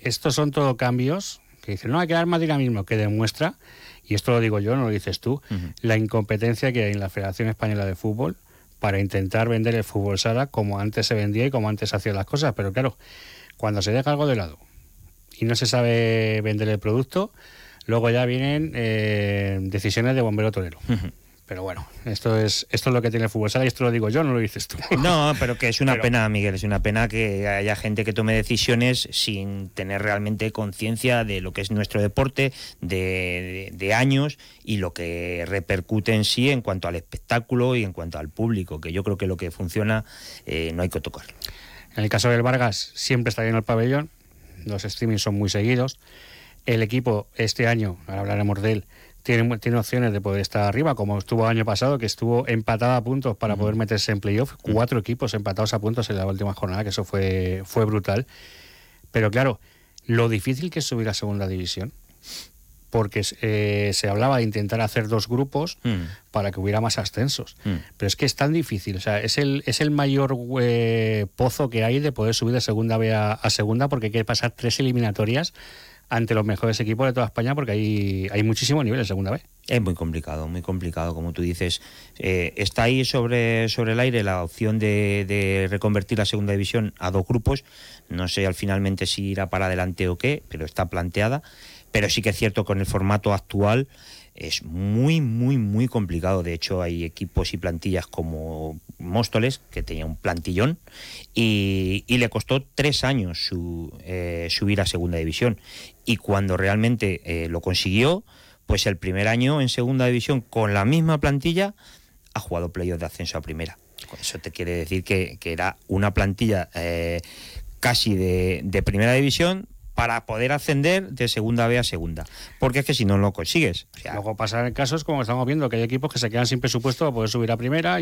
estos son todo cambios que dicen, no, hay que dar más dinamismo, que demuestra, y esto lo digo yo, no lo dices tú, la incompetencia que hay en la Federación Española de Fútbol para intentar vender el fútbol sala como antes se vendía y como antes se hacían las cosas. Pero claro, cuando se deja algo de lado y no se sabe vender el producto, luego ya vienen decisiones de bombero torero. Pero bueno, esto es lo que tiene el fútbol sala, y esto lo digo yo, no lo dices tú. No, pero que es una pena, Miguel, es una pena que haya gente que tome decisiones sin tener realmente conciencia de lo que es nuestro deporte, de años, y lo que repercute en sí en cuanto al espectáculo y en cuanto al público, que yo creo que lo que funciona no hay que tocarlo. En el caso del Vargas, siempre está lleno el pabellón, los streamings son muy seguidos, el equipo este año, ahora hablaremos de él, tiene opciones de poder estar arriba, como estuvo el año pasado, que estuvo empatado a puntos para poder meterse en playoff. 4 equipos empatados a puntos en la última jornada, que eso fue brutal. Pero claro, lo difícil que es subir a segunda división, porque se hablaba de intentar hacer 2 grupos para que hubiera más ascensos. Pero es que es tan difícil, o sea, es el mayor pozo que hay de poder subir de segunda B a segunda, porque hay que pasar 3 eliminatorias ante los mejores equipos de toda España, porque hay muchísimo nivel en segunda B. Es muy complicado, como tú dices. Está ahí sobre el aire la opción de reconvertir la segunda división a 2 grupos. No sé finalmente si irá para adelante o qué, pero está planteada. Pero sí que es cierto que con el formato actual es muy, muy, muy complicado. De hecho, hay equipos y plantillas como Móstoles, que tenía un plantillón, y le costó 3 años subir a segunda división. Y cuando realmente lo consiguió, pues el primer año en segunda división, con la misma plantilla, ha jugado playoff de ascenso a primera. Con eso te quiere decir que era una plantilla casi de primera división, para poder ascender de segunda B a segunda, porque es que si no lo consigues. O sea, luego pasan casos como estamos viendo, que hay equipos que se quedan sin presupuesto para poder subir a primera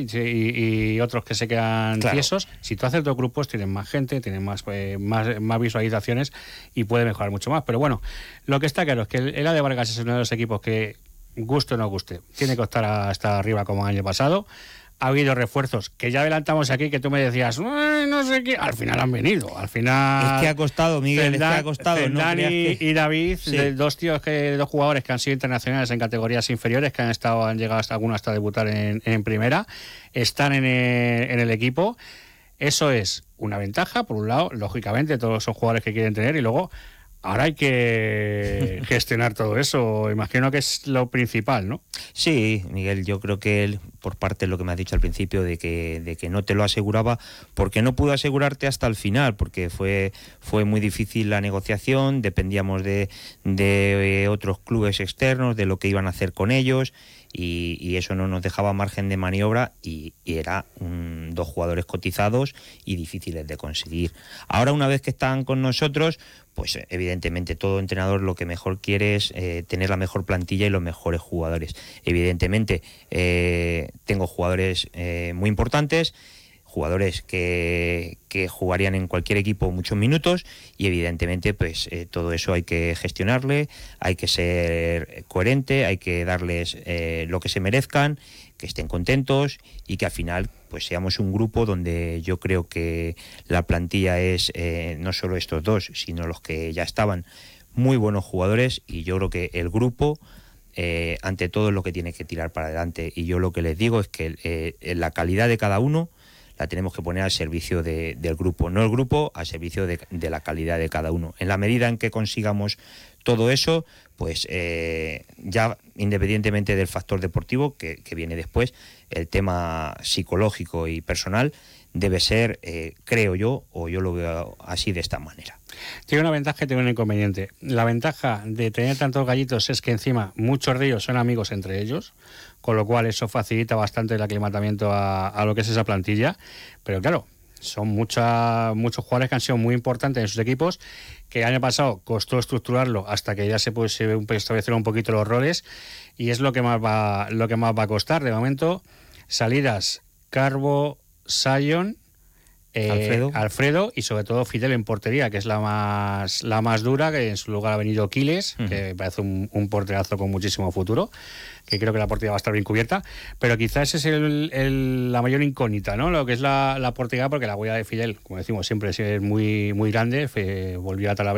y otros que se quedan tiesos. Si tú haces 2 grupos, tienes más gente, tienes más visualizaciones y puede mejorar mucho más. Pero bueno, lo que está claro es que el AD Vargas es uno de los equipos que, guste o no guste, tiene que optar hasta arriba como el año pasado. Ha habido refuerzos que ya adelantamos aquí, que tú me decías, no sé qué, al final han venido, al final... Es que ha costado, Miguel, Zendán, es que ha costado. Y David, sí. Dos jugadores que han sido internacionales en categorías inferiores, que han llegado algunos hasta debutar en primera, están en el equipo. Eso es una ventaja, por un lado, lógicamente, todos son jugadores que quieren tener, y luego... Ahora hay que gestionar todo eso, imagino que es lo principal, ¿no? Sí, Miguel, yo creo que él, por parte de lo que me has dicho al principio, de que no te lo aseguraba, porque no pudo asegurarte hasta el final, porque fue muy difícil la negociación, dependíamos de otros clubes externos, de lo que iban a hacer con ellos, y eso no nos dejaba margen de maniobra, y era 2 jugadores cotizados y difíciles de conseguir. Ahora, una vez que están con nosotros, pues evidentemente todo entrenador lo que mejor quiere es tener la mejor plantilla y los mejores jugadores. Evidentemente tengo jugadores muy importantes, jugadores que jugarían en cualquier equipo muchos minutos, y evidentemente pues todo eso hay que gestionarle, hay que ser coherente, hay que darles lo que se merezcan, que estén contentos, y que al final pues seamos un grupo donde yo creo que la plantilla es no solo estos 2, sino los que ya estaban, muy buenos jugadores, y yo creo que el grupo ante todo es lo que tiene que tirar para adelante. Y yo lo que les digo es que la calidad de cada uno la tenemos que poner al servicio del grupo, no el grupo al servicio de la calidad de cada uno. En la medida en que consigamos todo eso, pues ya independientemente del factor deportivo que viene después, el tema psicológico y personal debe ser, creo yo, o yo lo veo así, de esta manera. Tiene una ventaja y tiene un inconveniente. La ventaja de tener tantos gallitos es que encima muchos de ellos son amigos entre ellos, con lo cual eso facilita bastante el aclimatamiento a lo que es esa plantilla. Pero claro, son muchos jugadores que han sido muy importantes en sus equipos, que el año pasado costó estructurarlo hasta que ya se establecieron un poquito los roles, y es lo que más va a costar. De momento, salidas: Carbo, Sion, Alfredo y sobre todo Fidel en portería, que es la más dura, que en su lugar ha venido Quiles, que me parece un porterazo con muchísimo futuro, que creo que la portería va a estar bien cubierta, pero quizás es la mayor incógnita, ¿no? Lo que es la portería, porque la huella de Fidel, como decimos siempre, es muy, muy grande. Volvió a Talavera